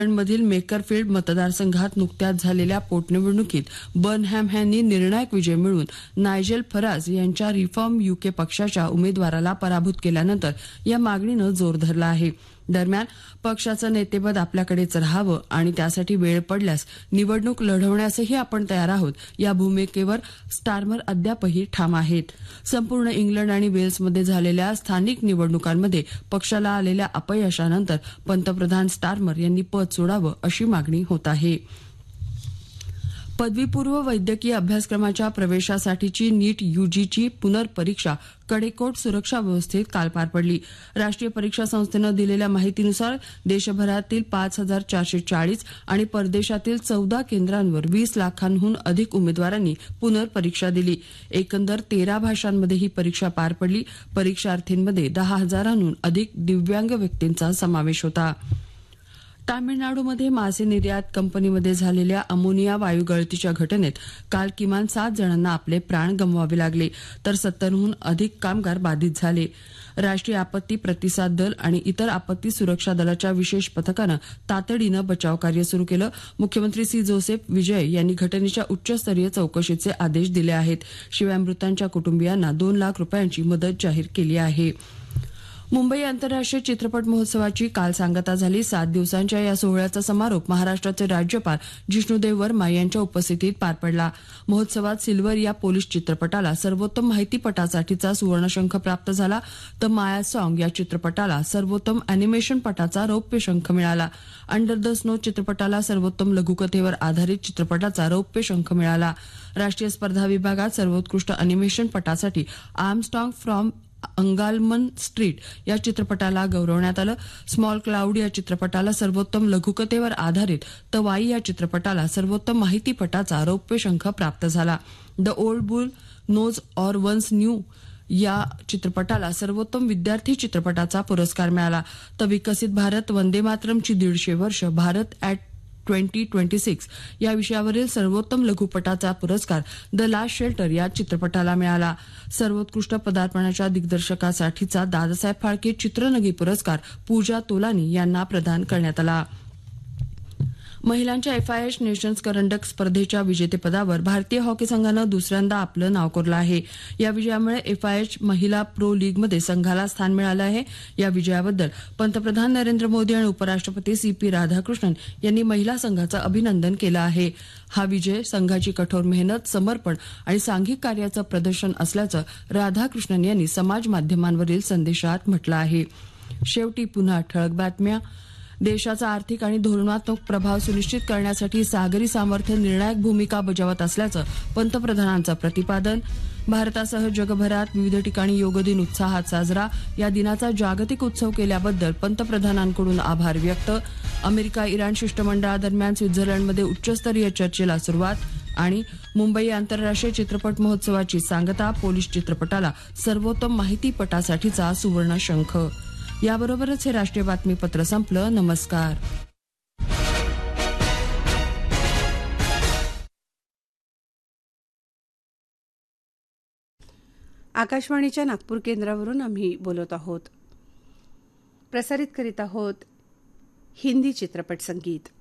मधील मेकरफील्ड मतदारसंघात नुकत्याच झालेल्या पोटनिवडणुकीत बर्नहॅम यांनी निर्णायक विजय मिळवून नायजेल फराज यांच्या रिफॉर्म यूके पक्षाच्या उमेदवाराला पराभूत केल्यानंतर या मागणीनं जोर धरला आहे. दरम्यान पक्षाचं नेतेपद आपल्याकडेच राहावं आणि त्यासाठी वेळ पडल्यास निवडणूक लढवण्यासही आपण तयार आहोत या भूमिकेवर स्टार्मर अद्यापही ठाम आहेत. संपूर्ण इंग्लंड आणि वेल्समध्ये झालेल्या स्थानिक निवडणुकांमध्ये पक्षाला आलेल्या अपयशानंतर पंतप्रधान स्टार्मर यांनी पद सोडावं अशी मागणी होत आहे. पदवीपूर्व वैद्यकीय अभ्यासक्रमाच्या प्रवेशासाठीची नीट यूजीची पुनर्परीक्षा कडेकोट सुरक्षा व्यवस्थेत काल पार पडली. राष्ट्रीय परीक्षा संस्थेनं दिलेल्या माहितीनुसार देशभरातील 5,440 आणि परदेशातील 14 केंद्रांवर 20 लाखांहून अधिक उमेदवारांनी पुनर्परीक्षा दिली. एकंदर 13 भाषांमध्ये ही परीक्षा पार पडली. परीक्षार्थींमध्ये 10,000हून अधिक दिव्यांग व्यक्तींचा समावेश होता. तामिळनाडूमध्ये मासे निर्यात कंपनीमध्ये झालेल्या अमोनिया वायू गळतीच्या घटनेत काल किमान 7 जणांना आपले प्राण गमवावे लागले तर 70हून अधिक कामगार बाधित झाले. राष्ट्रीय आपत्ती प्रतिसाद दल आणि इतर आपत्ती सुरक्षा दलाच्या विशेष पथकानं तातडीनं बचावकार्य सुरू केलं. मुख्यमंत्री सी जोसेफ विजय यांनी घटनेच्या उच्चस्तरीय चौकशीचे आदेश दिले आहेत. शिवाय मृतांच्या कुटुंबियांना 2 लाख रुपयांची मदत जाहीर केली आहे. मुंबई आंतरराष्ट्रीय चित्रपट महोत्सवाची काल सांगता झाली. 7 दिवसांच्या या सोहळ्याचा समारोप महाराष्ट्राचे राज्यपाल जिष्णुदेव वर्मा यांच्या उपस्थितीत पार पडला. महोत्सवात सिल्वर या पोलिश चित्रपटाला सर्वोत्तम माहितीपटासाठीचा सुवर्णशंख प्राप्त झाला तर माया सॉन्ग या चित्रपटाला सर्वोत्तम अॅनिमेशनपटाचा रौप्य शंख मिळाला. अंडर द स्नो चित्रपटाला सर्वोत्तम लघुकथेवर आधारित चित्रपटाचा रौप्य शंख मिळाला. राष्ट्रीय स्पर्धा विभागात सर्वोत्कृष्ट अॅनिमेशनपटासाठी आर्मस्ट्रॉंग फ्रॉम अंगालमन स्ट्रीट या चित्रपटाला गौरवण्यात आलं. स्मॉल क्लाउड या चित्रपटाला सर्वोत्तम लघुकथेवर आधारित तर वाई या चित्रपटाला सर्वोत्तम माहितीपटाचा रौप्य शंख प्राप्त झाला. The old boule knows or once new या चित्रपटाला सर्वोत्तम विद्यार्थी चित्रपटाचा पुरस्कार मिळाला. तर विकसित भारत वंदे मातरमची 150 वर्ष भारत ॲट 2026 या विषयावरील सर्वोत्तम लघुपटाचा पुरस्कार द लास्ट शेल्टर या चित्रपटाला मिळाला. सर्वोत्कृष्ट पदार्पणाच्या दिग्दर्शकासाठीचा दादासाहेब फाळके चित्रनगी पुरस्कार पूजा तोलानी यांना प्रदान करण्यात आला. महिलांच्या एफआयएच नेशन्स करंडक स्पर्धेच्या विजेतेपदावर भारतीय हॉकी संघानं दुसऱ्यांदा आपलं नाव कोरलं आहे. या विजयामुळे एफआयएच महिला प्रो लीगमध्ये संघाला स्थान मिळालं आहे. या विजयाबद्दल पंतप्रधान नरेंद्र मोदी आणि उपराष्ट्रपती सीपी राधाकृष्णन यांनी महिला संघाचं अभिनंदन केलं आहे. हा विजय संघाची कठोर मेहनत, समर्पण आणि सांघिक कार्याचं प्रदर्शन असल्याचं राधाकृष्णन यांनी समाज माध्यमांवरील संदेशात म्हटलं आहे. शेवटी पुन्हा ठळक बातम्या. देशाचा आर्थिक आणि धोरणात्मक प्रभाव सुनिश्चित करण्यासाठी सागरी सामर्थ्य निर्णायक भूमिका बजावत असल्याचं पंतप्रधानांचं प्रतिपादन. भारतासह जगभरात विविध ठिकाणी योग दिन उत्साहात साजरा. या दिनाचा जागतिक उत्सव केल्याबद्दल पंतप्रधानांकडून आभार व्यक्त. अमेरिका इराण शिष्टमंडळादरम्यान स्वित्झर्लंडमध्ये उच्चस्तरीय चर्चेला सुरुवात. आणि मुंबई आंतरराष्ट्रीय चित्रपट महोत्सवाची सांगता. पोलिश चित्रपटाला सर्वोत्तम माहितीपटासाठीचा सुवर्ण शंख. याबरोबरच हे राष्ट्रीय बातमीपत्र संपलं. नमस्कार. आकाशवाणीच्या नागपूर केंद्रावरून आम्ही बोलत आहोत. प्रसारित करीत आहोत हिंदी चित्रपट संगीत.